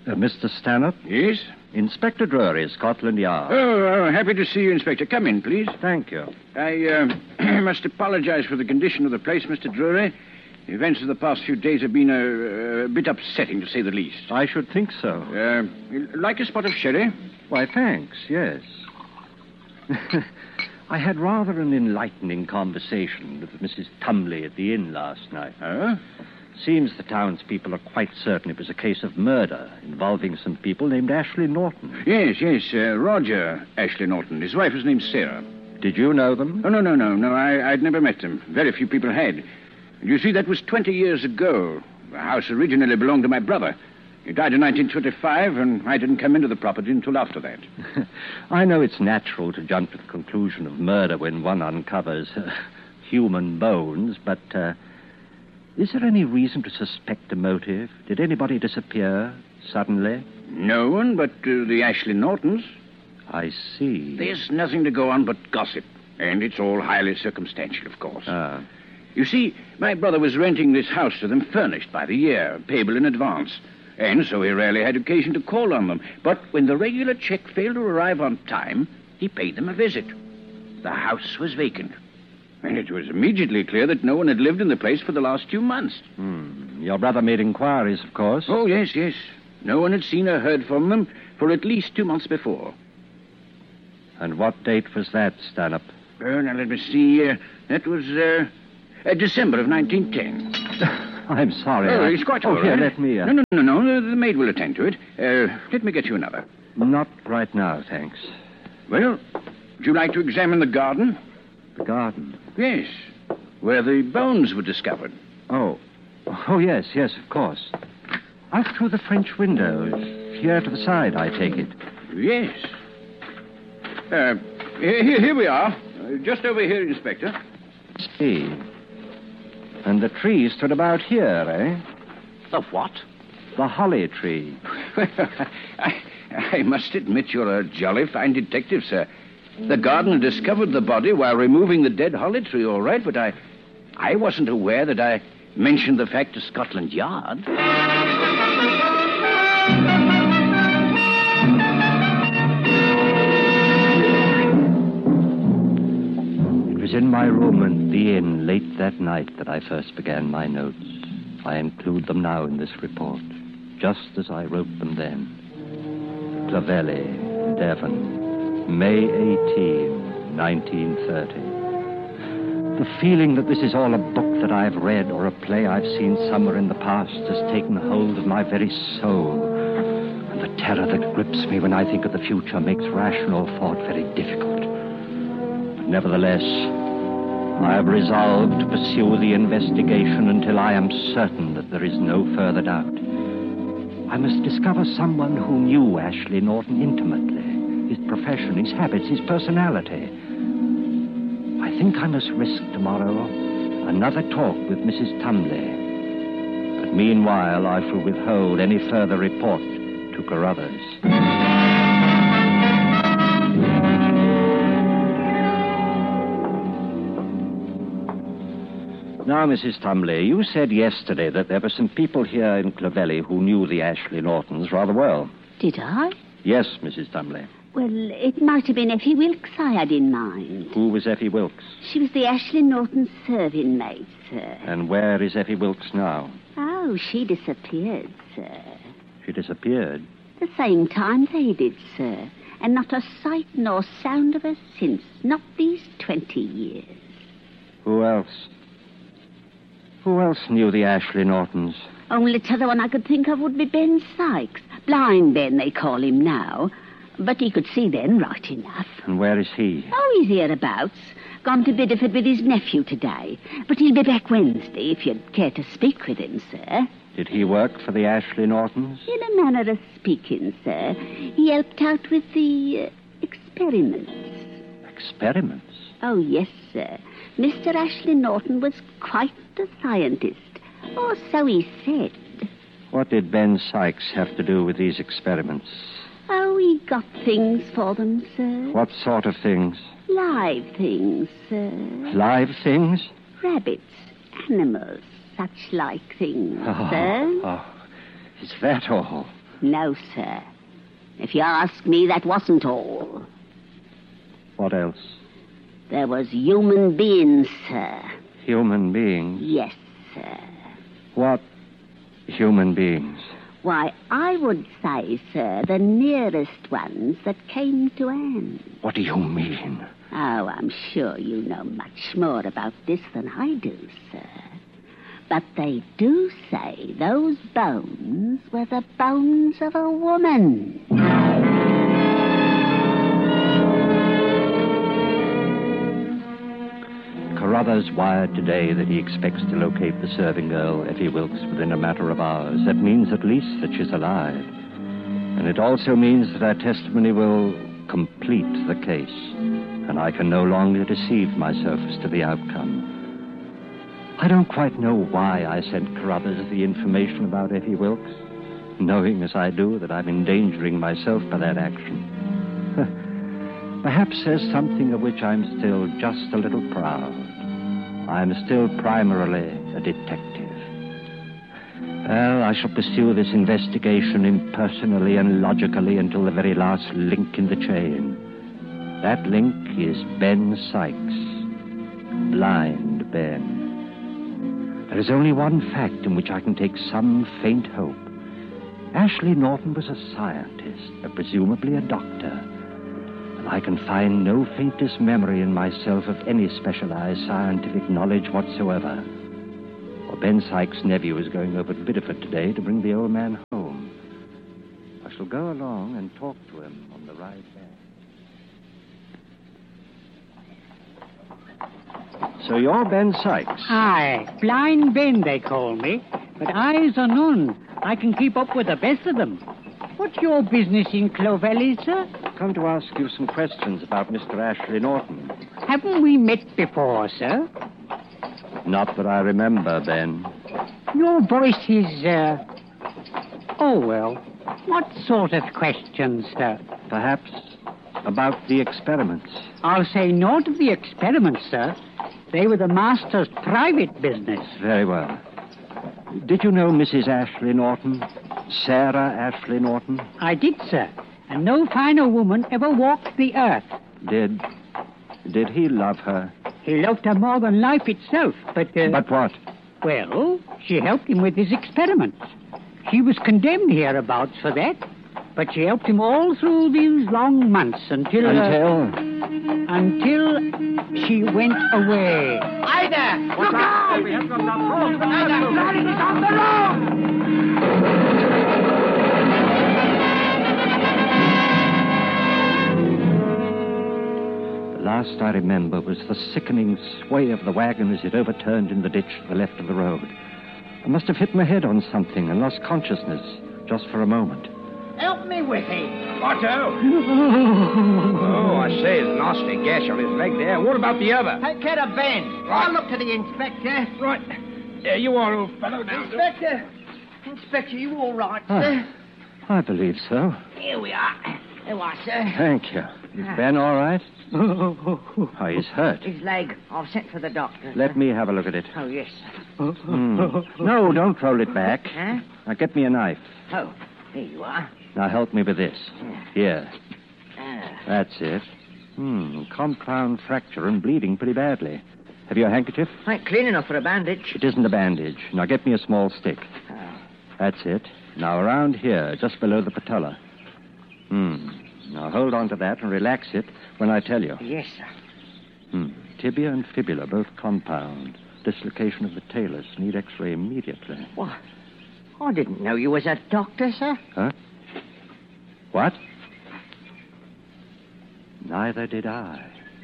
Mr. Stanhope? Yes? Inspector Drury, Scotland Yard. Oh, happy to see you, Inspector. Come in, please. Thank you. I must apologize for the condition of the place, Mr. Drury. The events of the past few days have been a bit upsetting, to say the least. I should think so. Like a spot of sherry? Why, thanks, yes. I had rather an enlightening conversation with Mrs. Tumley at the inn last night. Oh? Seems the townspeople are quite certain it was a case of murder involving some people named Ashley Norton. Yes, Roger Ashley Norton. His wife was named Sarah. Did you know them? Oh, no. I'd never met them. Very few people had. You see, that was 20 years ago. The house originally belonged to my brother. He died in 1925, and I didn't come into the property until after that. I know it's natural to jump to the conclusion of murder when one uncovers human bones, but is there any reason to suspect a motive? Did anybody disappear suddenly? No one but the Ashley Nortons. I see. There's nothing to go on but gossip, and it's all highly circumstantial, of course. Ah. You see, my brother was renting this house to them furnished by the year, payable in advance. And so he rarely had occasion to call on them. But when the regular check failed to arrive on time, he paid them a visit. The house was vacant. And it was immediately clear that no one had lived in the place for the last 2 months. Your brother made inquiries, of course. Oh, yes. No one had seen or heard from them for at least 2 months before. And what date was that, Stanhope? Now, let me see. That was December of 1910. I'm sorry. Oh, it's quite all right. Here, let me... No. The maid will attend to it. Let me get you another. Not right now, thanks. Well, would you like to examine the garden? The garden? Yes. Where the bones were discovered. Oh, yes, of course. Out through the French windows. Here to the side, I take it. Yes. Here we are. Just over here, Inspector. See. And the tree stood about here, eh? The what? The holly tree. I must admit you're a jolly fine detective, sir. The gardener discovered the body while removing the dead holly tree, all right, but I wasn't aware that I mentioned the fact to Scotland Yard. It was in my room at the inn late that night that I first began my notes. I include them now in this report, just as I wrote them then. Clovelly, Devon, May 18, 1930. The feeling that this is all a book that I've read or a play I've seen somewhere in the past has taken hold of my very soul. And the terror that grips me when I think of the future makes rational thought very difficult. But nevertheless, I have resolved to pursue the investigation until I am certain that there is no further doubt. I must discover someone who knew Ashley Norton intimately, his profession, his habits, his personality. I think I must risk tomorrow another talk with Mrs. Tumley. But meanwhile, I shall withhold any further report to Carruthers. Now, Mrs. Tumley, you said yesterday that there were some people here in Clovelly who knew the Ashley Nortons rather well. Did I? Yes, Mrs. Tumley. Well, it might have been Effie Wilkes I had in mind. Who was Effie Wilkes? She was the Ashley Norton serving maid, sir. And where is Effie Wilkes now? Oh, she disappeared, sir. She disappeared? The same time they did, sir. And not a sight nor sound of her since. Not these 20 years. Who else? Who else knew the Ashley Nortons? Only t'other one I could think of would be Ben Sykes. Blind Ben, they call him now. But he could see then right enough. And where is he? Oh, he's hereabouts. Gone to Bideford with his nephew today. But he'll be back Wednesday, if you'd care to speak with him, sir. Did he work for the Ashley Nortons? In a manner of speaking, sir. He helped out with the experiments. Experiments? Oh, yes, sir. Mr. Ashley Norton was quite a scientist. Or so he said. What did Ben Sykes have to do with these experiments? Oh, he got things for them, sir. What sort of things? Live things, sir. Live things? Rabbits, animals, such like things, sir. Oh, is that all? No, sir. If you ask me, that wasn't all. What else? There was human beings, sir. Human beings? Yes, sir. What human beings? Why, I would say, sir, the nearest ones that came to Anne. What do you mean? Oh, I'm sure you know much more about this than I do, sir. But they do say those bones were the bones of a woman. Carruthers wired today that he expects to locate the serving girl, Effie Wilkes, within a matter of hours. That means at least that she's alive. And it also means that our testimony will complete the case. And I can no longer deceive myself as to the outcome. I don't quite know why I sent Carruthers the information about Effie Wilkes, knowing as I do that I'm endangering myself by that action. Perhaps there's something of which I'm still just a little proud. I'm still primarily a detective. Well, I shall pursue this investigation impersonally and logically until the very last link in the chain. That link is Ben Sykes. Blind Ben. There is only one fact in which I can take some faint hope. Ashley Norton was a scientist, presumably a doctor. I can find no faintest memory in myself of any specialized scientific knowledge whatsoever. For Ben Sykes' nephew is going over to Bideford today to bring the old man home. I shall go along and talk to him on the ride back. So you're Ben Sykes? Aye, Blind Ben they call me, but eyes are none. I can keep up with the best of them. What's your business in Clovelly, sir? Come to ask you some questions about Mr. Ashley Norton. Haven't we met before, sir? Not that I remember, Ben. Your voice is, Oh, well, what sort of questions, sir? Perhaps about the experiments. I'll say naught of the experiments, sir. They were the master's private business. Very well. Did you know Mrs. Ashley Norton? Sarah Ashley Norton? I did, sir. And no finer woman ever walked the earth. Did he love her? He loved her more than life itself, but... But what? Well, she helped him with his experiments. She was condemned hereabouts for that, but she helped him all through these long months until... Until she went away. Hi there! Look out! We have got the road! Blood is on the road! The last I remember was the sickening sway of the wagon as it overturned in the ditch to the left of the road. I must have hit my head on something and lost consciousness just for a moment. Help me with him. Otto! Oh, I say, there's a nasty gash on his leg there. What about the other? Take care of Ben. Right. I'll look to the inspector. Right. There you are, old fellow. Now. Inspector, you all right, sir? I believe so. Here we are. There you are, sir. Thank you. Is Ben all right? Oh, he's hurt. His leg. I've sent for the doctor. Let me have a look at it. Oh, yes, sir. No, don't roll it back. Huh? Now get me a knife. Oh, here you are. Now help me with this. Here. Ah. That's it. Compound fracture and bleeding pretty badly. Have you a handkerchief? Ain't clean enough for a bandage. It isn't a bandage. Now get me a small stick. Oh. That's it. Now around here, just below the patella. Now hold on to that and relax it when I tell you. Yes, sir. Tibia and fibula, both compound. Dislocation of the talus. Need x-ray immediately. What? I didn't know you was a doctor, sir. Huh? What? Neither did I.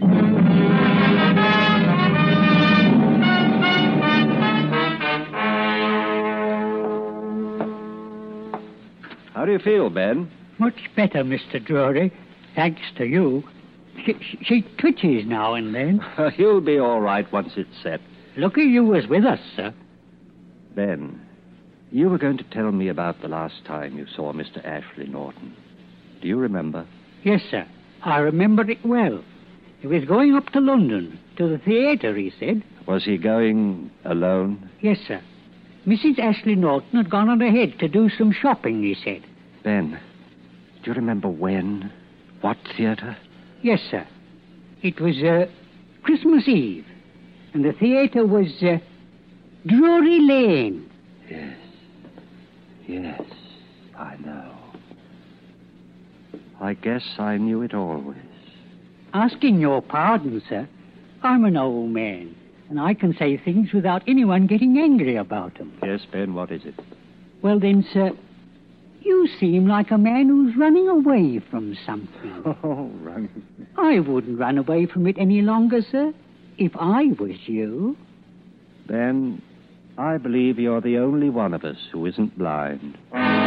How do you feel, Ben? Much better, Mr. Drury. Thanks to you. She twitches now and then. You'll be all right once it's set. Lucky you was with us, sir. Ben, you were going to tell me about the last time you saw Mr. Ashley Norton. Do you remember? Yes, sir. I remember it well. He was going up to London, to the theatre, he said. Was he going alone? Yes, sir. Mrs. Ashley Norton had gone on ahead to do some shopping, he said. Ben, do you remember when? What theater? Yes, sir. It was Christmas Eve, and the theater was Drury Lane. Yes, I know. I guess I knew it always. Asking your pardon, sir, I'm an old man, and I can say things without anyone getting angry about them. Yes, Ben, what is it? Well then, sir, you seem like a man who's running away from something. Oh, running. I wouldn't run away from it any longer, sir, if I was you. Ben, I believe you're the only one of us who isn't blind.